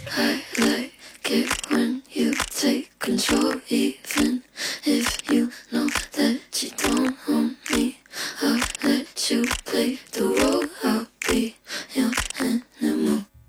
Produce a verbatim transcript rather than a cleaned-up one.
I like it when you take control, even